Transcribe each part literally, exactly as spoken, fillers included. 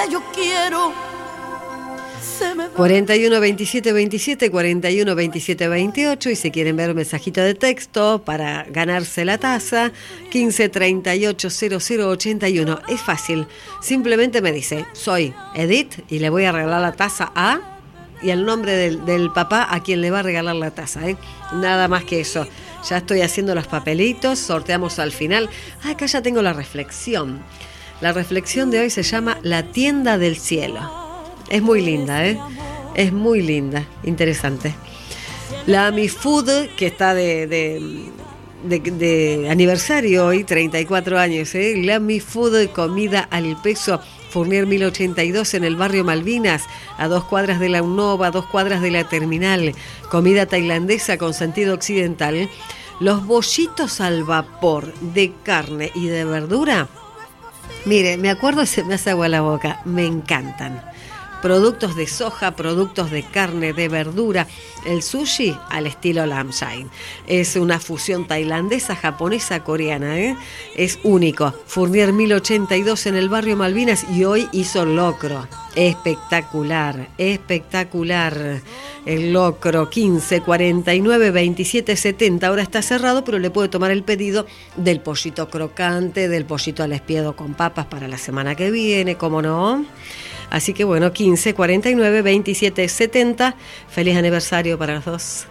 yo quiero. cuarenta y uno veintisiete veintisiete, cuarenta y uno veintisiete veintiocho, y si quieren ver un mensajito de texto para ganarse la taza, quince treinta y ocho cero cero ochenta y uno. Es fácil, simplemente me dice, soy Edith y le voy a regalar la taza a, y el nombre del, del papá a quien le va a regalar la taza, ¿eh? Nada más que eso. Ya estoy haciendo los papelitos, sorteamos al final. Ah, acá ya tengo la reflexión. La reflexión de hoy se llama La tienda del cielo. Es muy linda, ¿eh? Es muy linda, interesante. La Mi Food, que está de, de, de, de aniversario hoy, treinta y cuatro años, ¿eh? La Mi Food, comida al peso, Fournier mil ochenta y dos en el barrio Malvinas, a dos cuadras de la UNOVA, a dos cuadras de la terminal. Comida tailandesa con sentido occidental. Los bollitos al vapor de carne y de verdura. Mire, me acuerdo y se me hace agua la boca. Me encantan. Productos de soja, productos de carne, de verdura. El sushi al estilo Lamshine. Es una fusión tailandesa, japonesa, coreana, ¿eh? Es único. Fournier mil ochenta y dos en el barrio Malvinas y hoy hizo locro. Espectacular, espectacular. El locro quince cuarenta y nueve veintisiete setenta. Ahora está cerrado, pero le puede tomar el pedido del pollito crocante, del pollito al espiedo con papas para la semana que viene, ¿cómo no? Así que bueno, quince cuarenta y nueve veintisiete setenta. Feliz aniversario para los dos.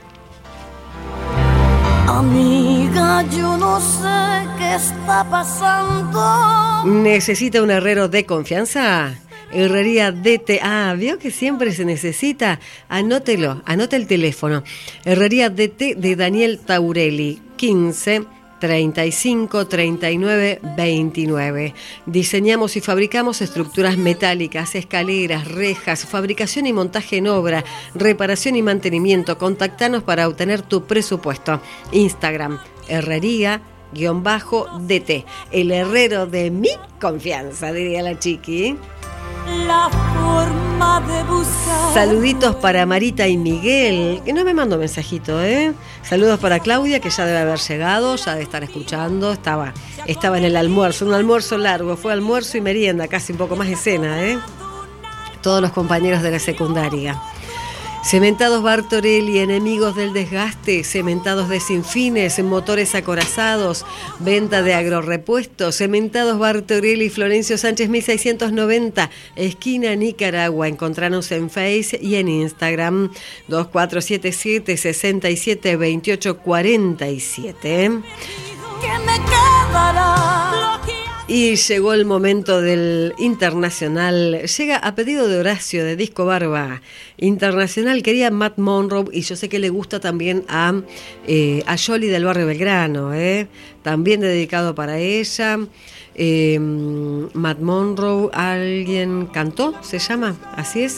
Amiga, yo no sé qué está pasando. ¿Necesita un herrero de confianza? Herrería D T. Ah, vio que siempre se necesita. Anótelo, anote el teléfono. Herrería D T de Daniel Taurelli, quince treinta y cinco treinta y nueve veintinueve. Diseñamos y fabricamos estructuras metálicas, escaleras, rejas, fabricación y montaje en obra, reparación y mantenimiento. Contactanos para obtener tu presupuesto. Instagram, herrería guión bajo D T. El herrero de mi confianza, diría la chiqui. La forma de buscar. Saluditos para Marita y Miguel, que no me mandó mensajito, ¿eh? Saludos para Claudia, que ya debe haber llegado, ya debe estar escuchando. Estaba, estaba en el almuerzo, un almuerzo largo, fue almuerzo y merienda, casi un poco más de cena, ¿eh? Todos los compañeros de la secundaria. Cementados Bartorelli, enemigos del desgaste, cementados de Sinfines, motores acorazados, venta de agrorepuestos. Cementados Bartorelli, Florencio Sánchez mil seiscientos noventa, esquina Nicaragua. Encontranos en Face y en Instagram. Dos cuatro siete siete, seis siete dos ocho cuatro siete. ¿Qué me quedará? Y llegó el momento del Internacional. Llega a pedido de Horacio de Disco Barba. Internacional quería Matt Monroe, y yo sé que le gusta también a, eh, a Yoli del barrio Belgrano, ¿eh? También dedicado para ella. Eh, Matt Monroe, ¿alguien cantó? ¿Se llama? ¿Así es?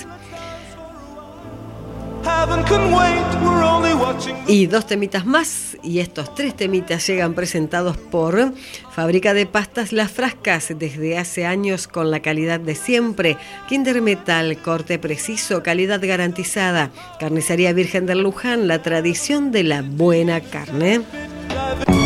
Y dos temitas más, y estos tres temitas llegan presentados por Fábrica de Pastas Las Frascas, desde hace años con la calidad de siempre. Kinder Metal, corte preciso, calidad garantizada. Carnicería Virgen del Luján, la tradición de la buena carne.